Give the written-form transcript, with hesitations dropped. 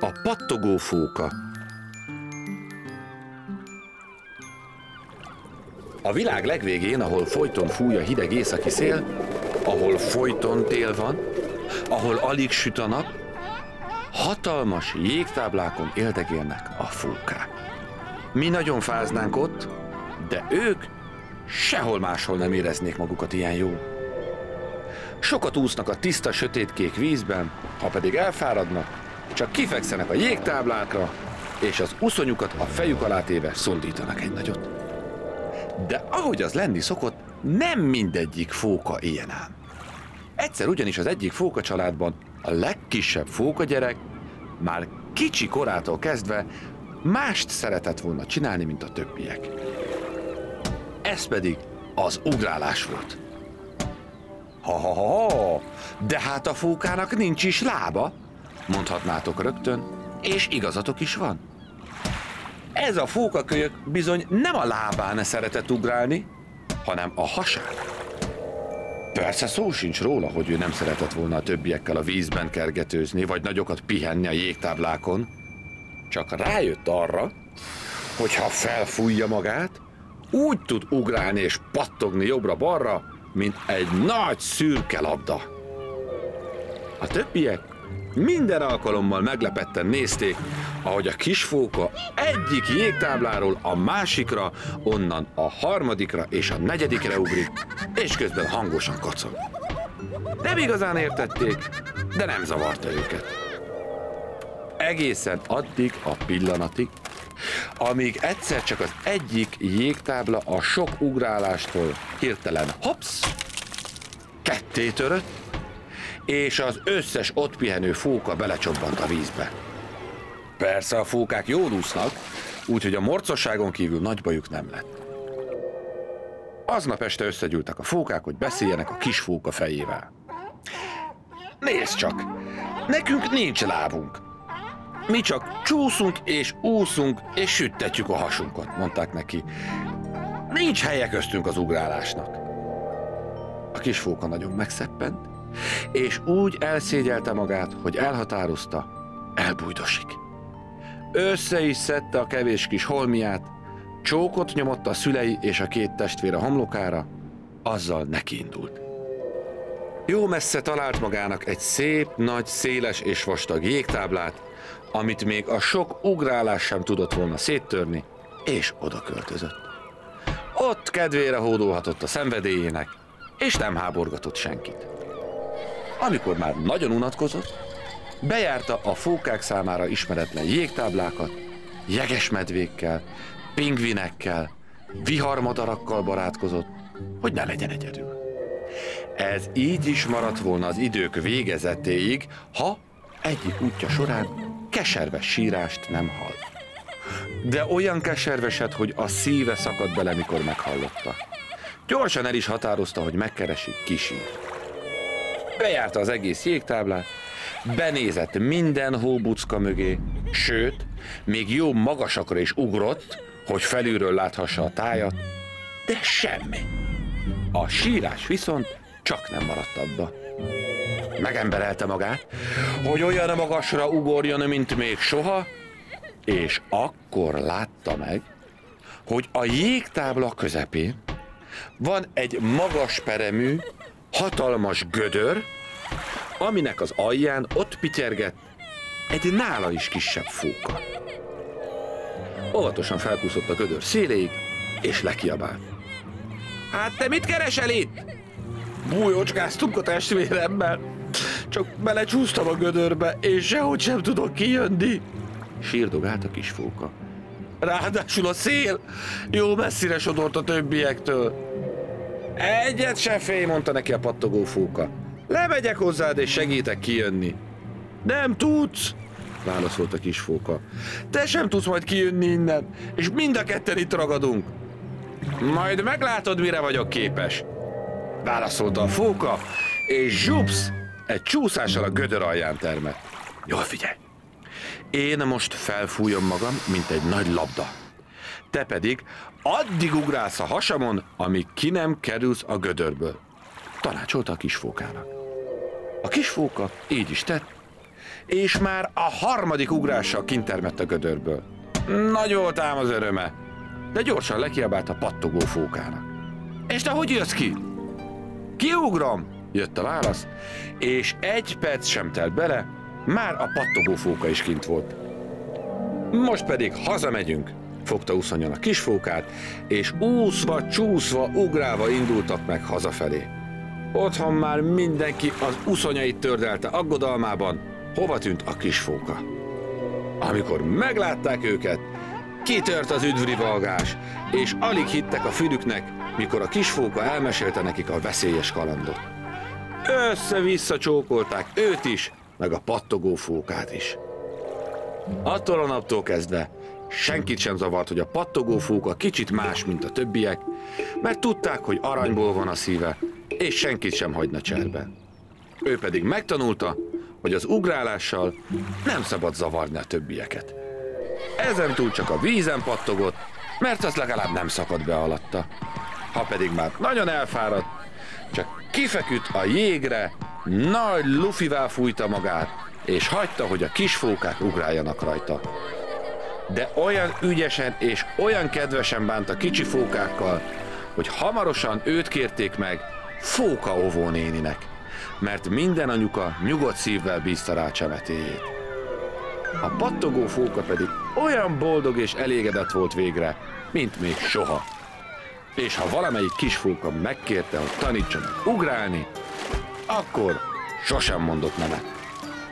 A pattogó fóka. A világ legvégén, ahol folyton fúj a hideg északi szél, ahol folyton tél van, ahol alig süt a nap, hatalmas jégtáblákon éldegélnek a fókák. Mi nagyon fáznánk ott, de ők sehol máshol nem éreznék magukat ilyen jól. Sokat úsznak a tiszta, sötétkék vízben, ha pedig elfáradnak, csak kifekszenek a jégtáblákra, és az uszonyukat a fejük alá téve szondítanak egy nagyot. De ahogy az lenni szokott, nem mindegyik fóka ilyen ám. Egyszer ugyanis az egyik fóka családban a legkisebb fókagyerek már kicsi korától kezdve mást szeretett volna csinálni, mint a többiek. Ez pedig az ugrálás volt. Ha, de hát a fókának nincs is lába, mondhatnátok rögtön, és igazatok is van. Ez a fókakölyök bizony nem a lábán szeretett ugrálni, hanem a hasán. Persze szó sincs róla, hogy ő nem szeretett volna a többiekkel a vízben kergetőzni, vagy nagyokat pihenni a jégtáblákon. Csak rájött arra, hogy ha felfújja magát, úgy tud ugrálni és pattogni jobbra-balra, mint egy nagy szürke labda. A többiek minden alkalommal meglepetten nézték, ahogy a kisfóka egyik jégtábláról a másikra, onnan a harmadikra és a negyedikre ugrik, és közben hangosan kacag. Nem igazán értették, de nem zavarta őket. Egészen addig a pillanatig, amíg egyszer csak az egyik jégtábla a sok ugrálástól hirtelen hopsz, ketté törött, és az összes ott pihenő fóka belecsobbant a vízbe. Persze a fókák jól úsznak, úgyhogy a morcosságon kívül nagy bajuk nem lett. Aznap este összegyűltek a fókák, hogy beszéljenek a kis fóka fejével. Nézd csak, nekünk nincs lábunk. Mi csak csúszunk és úszunk és süttetjük a hasunkat, mondták neki. Nincs helye köztünk az ugrálásnak. A kis fóka nagyon megszeppent, és úgy elszégyelte magát, hogy elhatározta, elbújdosik. Össze is szedte a kevés kis holmiát, csókot nyomott a szülei és a két testvére homlokára, azzal nekiindult. Jó messze talált magának egy szép, nagy, széles és vastag jégtáblát, amit még a sok ugrálás sem tudott volna széttörni, és oda költözött. Ott kedvére hódolhatott a szenvedélyének, és nem háborgatott senkit. Amikor már nagyon unatkozott, bejárta a fókák számára ismeretlen jégtáblákat, jegesmedvékkel, pingvinekkel, viharmadarakkal barátkozott, hogy ne legyen egyedül. Ez így is maradt volna az idők végezetéig, ha egyik útja során keserves sírást nem hall. De olyan keserveset, hogy a szíve szakadt bele, mikor meghallotta. Gyorsan el is határozta, hogy megkeresi, ki sír. Bejárta az egész jégtáblát, benézett minden hóbucka mögé, sőt, még jó magasakra is ugrott, hogy felülről láthassa a tájat, de semmi. A sírás viszont csak nem maradt abba. Megemberelte magát, hogy olyan magasra ugorjon, mint még soha, és akkor látta meg, hogy a jégtábla közepén van egy magas peremű, hatalmas gödör, aminek az alján ott pityergett egy nála is kisebb fóka. Óvatosan felkúszott a gödör széléig, és lekiabált. Hát te mit keresel itt? Bújócskáztunk a testvéremmel, csak belecsúsztam a gödörbe, és sehogy sem tudok kijönni. Sírdogált a kis fóka. Ráadásul a szél jó messzire sodort a többiektől. Egyet se félj, mondta neki a pattogó fóka. Lemegyek hozzád és segítek kijönni. Nem tudsz, válaszolt a kis fóka. Te sem tudsz majd kijönni innen, és mind a ketten itt ragadunk. Majd meglátod, mire vagyok képes, válaszolta a fóka, és zsupsz, egy csúszással a gödör alján termett. Jól figyelj! Én most felfújom magam, mint egy nagy labda. Te pedig addig ugrálsz a hasamon, amíg ki nem kerülsz a gödörből, tanácsolta a kisfókának. A kisfóka így is tett, és már a harmadik ugrással kintermett a gödörből. Nagy volt ám az öröme, de gyorsan lekiabált a pattogó fókának. És te hogy jössz ki? Kiugrom, jött a válasz, és egy perc sem telt bele, már a pattogó fóka is kint volt. Most pedig hazamegyünk, fogta uszonyan a kisfókát, és úszva, csúszva, ugrálva indultak meg hazafelé. Otthon már mindenki az uszonyait tördelte aggodalmában, hova tűnt a kisfóka. Amikor meglátták őket, kitört az üdvrivalgás, és alig hittek a fülüknek, mikor a kisfóka elmesélte nekik a veszélyes kalandot. Össze-vissza csókolták őt is, meg a pattogó fókát is. Attól a naptól kezdve senkit sem zavart, hogy a pattogó fóka kicsit más, mint a többiek, mert tudták, hogy aranyból van a szíve, és senkit sem hagyna cserben. Ő pedig megtanulta, hogy az ugrálással nem szabad zavarni a többieket. Ezen túl csak a vízen pattogott, mert az legalább nem szakadt be alatta. Ha pedig már nagyon elfáradt, csak kifeküdt a jégre, nagy lufivel fújta magát, és hagyta, hogy a kisfókák ugráljanak rajta. De olyan ügyesen és olyan kedvesen bánt a kicsi fókákkal, hogy hamarosan őt kérték meg Fóka óvónéninek, mert minden anyuka nyugodt szívvel bízta rá csemetéjét. A pattogó fóka pedig olyan boldog és elégedett volt végre, mint még soha. És ha valamelyik kisfóka megkérte, hogy tanítson ugrálni, akkor sosem mondott nemet.